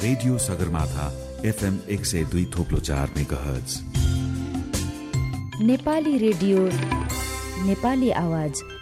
Radio Sagarmatha FM 102.4 megahertz. Nepali radio, Nepali आवाज।